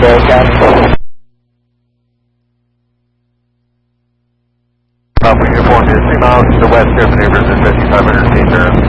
Uniform is 2 miles to the west, here, maneuvers at 5500 feet, turn.